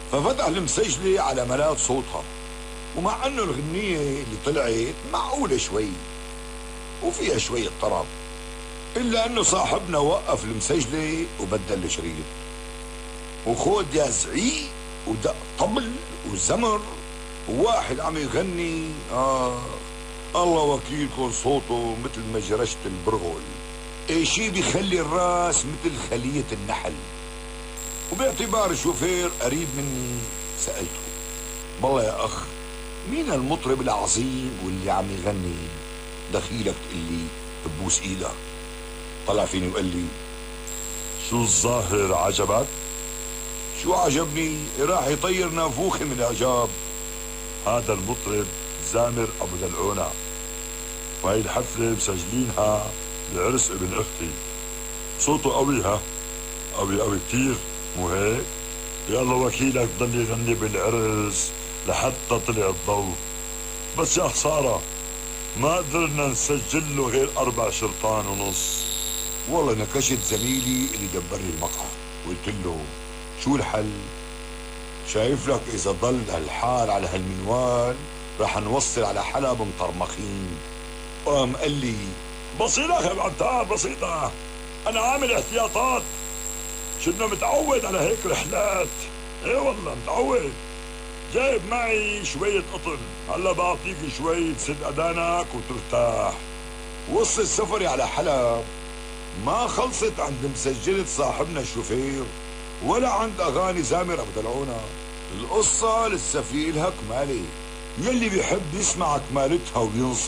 ففتح المسجلة على ملاذ صوتها، ومع انه الغنية اللي طلعت معقولة شوي وفيها شوية طرب، الا انه صاحبنا وقف المسجلة وبدل الشريط، وخود يا زعيق ودق طبل وزمر، وواحد عم يغني الله وكيلكم صوته مثل مجرشة البرغل، شي بيخلي الراس مثل خلية النحل. وباعتبار الشوفير قريب مني سألته: والله يا أخ، مين المطرب العظيم واللي عم يغني؟ دخيلك تقلي ببوس إيدك. طلع فيني وقال لي: شو الظاهر عجبك؟ شو عجبني؟ راح يطير نافوخي من الإعجاب. هذا المطرب زامر أبو دلعونة، وهي الحفلة مسجلينها بعرس ابن أختي. صوته قوي، قوي قوي كتير، مو هيك؟ يلا وكيلك ضل يغني بالعرس لحتى طلع الضوء. بس يا خسارة ما قدرنا نسجل له غير 4 شرطان ونص. والله نكشت زميلي اللي دبر لي المقهى، قلت له: شو الحل؟ شايف لك اذا ضل هالحال على هالمنوال رح نوصل على حلب مطرمخين. قام قال لي: بسيطة يا ابو عمتار، بسيطة، انا عامل احتياطات، شنو متعود على هيك رحلات. ايه والله متعود. جايب معي شوية قطن، هلا بعطيك شوي تسد اذانك وترتاح. وص السفري على حلب ما خلصت عند مسجلة صاحبنا الشوفير ولا عند اغاني زامر ابو دلعونة. القصة لسه في إلها كمالة، يلي بيحب يسمع كمالتها وينصت